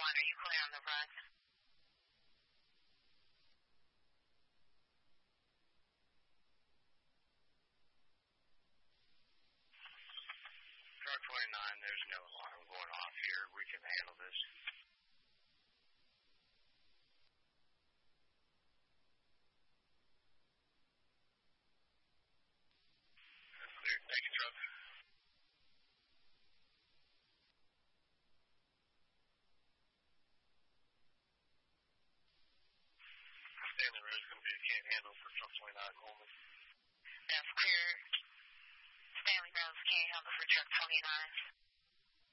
are you clear on the run? Truck 29, there's no alarm going off here. We can handle this. Clear. Thank you, truck. Stanley Road is going to be a can't handle for truck 29 only. That's clear. Stanley Rose can't handle for truck 29.